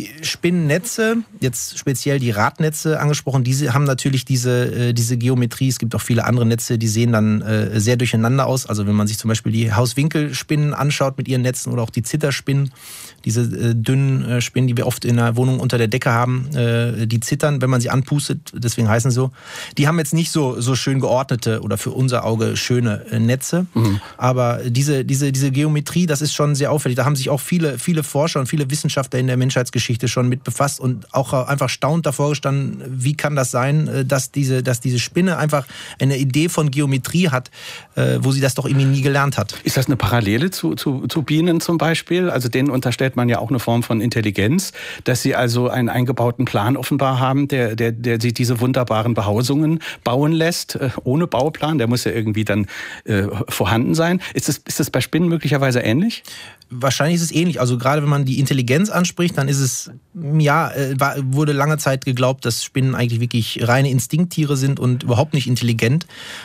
Die Spinnennetze, jetzt speziell die Radnetze angesprochen, diese haben natürlich diese Geometrie. Es gibt auch viele andere Netze, die sehen dann sehr durcheinander aus. Also wenn man sich zum Beispiel die Hauswinkelspinnen anschaut mit ihren Netzen oder auch die Zitterspinnen, diese dünnen Spinnen, die wir oft in der Wohnung unter der Decke haben, die zittern, wenn man sie anpustet, deswegen heißen sie so. Die haben jetzt nicht so schön geordnete oder für unser Auge schöne Netze, aber diese Geometrie, das ist schon sehr auffällig. Da haben sich auch viele Forscher und viele Wissenschaftler in der Menschheitsgeschichte schon mit befasst und auch einfach staunend davor gestanden, wie kann das sein, dass diese Spinne einfach eine Idee von Geometrie hat, wo sie das doch irgendwie nie gelernt hat. Ist das eine Parallele zu Bienen zum Beispiel? Also denen unterstellt man ja auch eine Form von Intelligenz, dass sie also einen eingebauten Plan offenbar haben, der sie diese wunderbaren Behausungen bauen lässt, ohne Bauplan. Der muss ja irgendwie dann vorhanden sein. Ist das bei Spinnen möglicherweise ähnlich? Wahrscheinlich ist es ähnlich. Also gerade wenn man die Intelligenz anspricht, dann ist es, wurde lange Zeit geglaubt, dass Spinnen eigentlich wirklich reine Instinkttiere sind und überhaupt nicht intelligent.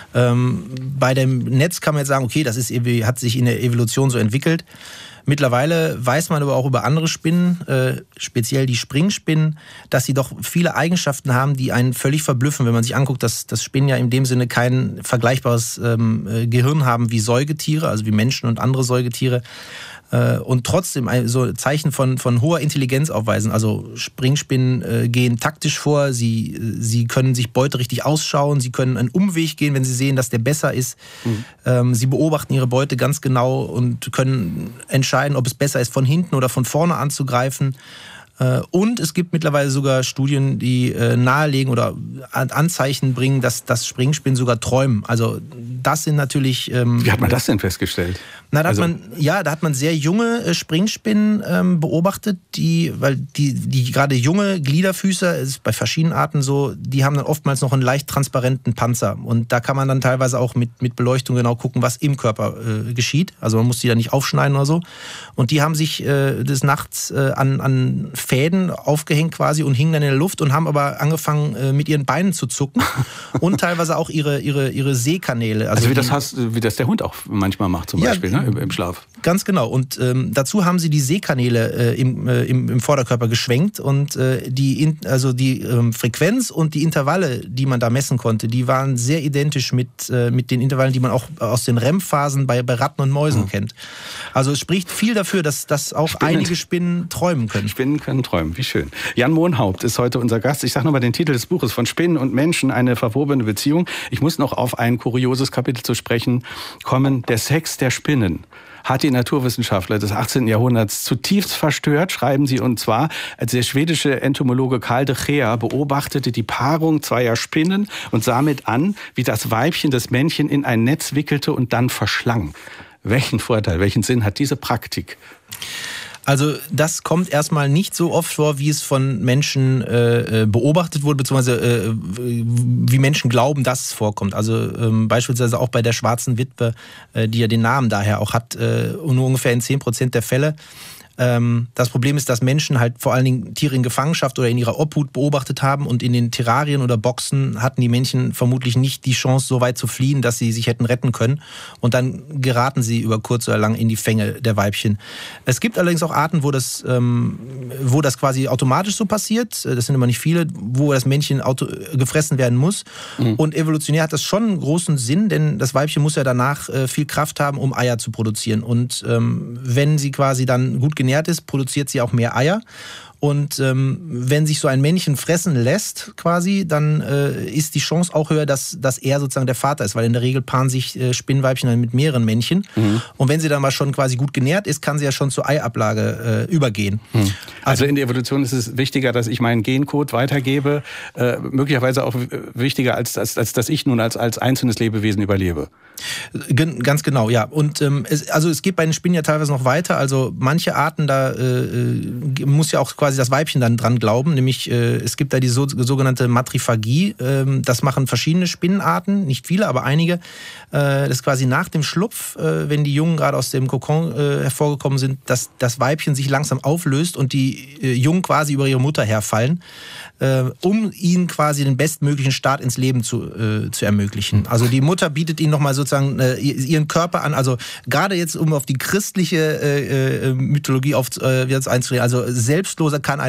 Bei dem Netz kann man jetzt sagen, okay, hat sich in der Evolution so entwickelt. Mittlerweile weiß man aber auch über andere Spinnen, speziell die Springspinnen, dass sie doch viele Eigenschaften haben, die einen völlig verblüffen, wenn man sich anguckt, dass Spinnen ja in dem Sinne kein vergleichbares Gehirn haben wie Säugetiere, also wie Menschen und andere Säugetiere. Und trotzdem so Zeichen von hoher Intelligenz aufweisen. Also Springspinnen gehen taktisch vor, sie können sich Beute richtig ausschauen, sie können einen Umweg gehen, wenn sie sehen, dass der besser ist. Sie beobachten ihre Beute ganz genau und können entscheiden, ob es besser ist, von hinten oder von vorne anzugreifen. Und es gibt mittlerweile sogar Studien, die nahelegen oder Anzeichen bringen, dass Springspinnen sogar träumen. Also das sind natürlich... Wie hat man das denn festgestellt? Da hat man sehr junge Springspinnen beobachtet, weil die gerade junge Gliederfüßer, ist bei verschiedenen Arten so, die haben dann oftmals noch einen leicht transparenten Panzer. Und da kann man dann teilweise auch mit Beleuchtung genau gucken, was im Körper geschieht. Also man muss die da nicht aufschneiden oder so. Und die haben sich des Nachts an Fäden aufgehängt quasi und hingen dann in der Luft und haben aber angefangen mit ihren Beinen zu zucken und teilweise auch ihre Sehkanäle. Also wie das der Hund auch manchmal macht zum Beispiel, ne? Im Schlaf. Ganz genau. Und dazu haben sie die Sehkanäle im Vorderkörper geschwenkt und die Frequenz und die Intervalle, die man da messen konnte, die waren sehr identisch mit den Intervallen, die man auch aus den REM-Phasen bei Ratten und Mäusen kennt. Also es spricht viel dafür, dass auch einige Spinnen träumen können. Spinnen können träumen, wie schön. Jan Mohnhaupt ist heute unser Gast. Ich sage nochmal den Titel des Buches: Von Spinnen und Menschen, eine verwobene Beziehung. Ich muss noch auf ein kurioses Kapitel zu sprechen kommen. Der Sex der Spinnen hat die Naturwissenschaftler des 18. Jahrhunderts zutiefst verstört, schreiben sie, und zwar, als der schwedische Entomologe Karl de Geer beobachtete die Paarung zweier Spinnen und sah mit an, wie das Weibchen das Männchen in ein Netz wickelte und dann verschlang. Welchen Vorteil, welchen Sinn hat diese Praktik? Also das kommt erstmal nicht so oft vor, wie es von Menschen beobachtet wurde, beziehungsweise wie Menschen glauben, dass es vorkommt. Also beispielsweise auch bei der schwarzen Witwe, die ja den Namen daher auch hat, nur ungefähr in 10% der Fälle. Das Problem ist, dass Menschen halt vor allen Dingen Tiere in Gefangenschaft oder in ihrer Obhut beobachtet haben und in den Terrarien oder Boxen hatten die Männchen vermutlich nicht die Chance, so weit zu fliehen, dass sie sich hätten retten können. Und dann geraten sie über kurz oder lang in die Fänge der Weibchen. Es gibt allerdings auch Arten, wo das quasi automatisch so passiert. Das sind immer nicht viele, wo das Männchen gefressen werden muss. Und evolutionär hat das schon einen großen Sinn, denn das Weibchen muss ja danach viel Kraft haben, um Eier zu produzieren. Und wenn sie quasi dann gut genährt ist, produziert sie auch mehr Eier. Und wenn sich so ein Männchen fressen lässt, quasi, dann ist die Chance auch höher, dass er sozusagen der Vater ist, weil in der Regel paaren sich Spinnweibchen dann mit mehreren Männchen. Und wenn sie dann mal schon quasi gut genährt ist, kann sie ja schon zur Eiablage übergehen. Also in der Evolution ist es wichtiger, dass ich meinen Gencode weitergebe, möglicherweise auch wichtiger, als dass ich nun als einzelnes Lebewesen überlebe. Ganz genau, ja. Und es geht bei den Spinnen ja teilweise noch weiter. Also manche Arten, da muss ja auch quasi das Weibchen dann dran glauben. Nämlich es gibt da die sogenannte Matriphagie. Das machen verschiedene Spinnenarten, nicht viele, aber einige. Das ist quasi nach dem Schlupf, wenn die Jungen gerade aus dem Kokon hervorgekommen sind, dass das Weibchen sich langsam auflöst und die Jungen quasi über ihre Mutter herfallen, um ihnen quasi den bestmöglichen Start ins Leben zu ermöglichen. Also die Mutter bietet ihnen nochmal sozusagen ihren Körper an. Also gerade jetzt, um auf die christliche Mythologie einzureden, also selbstloser kann ein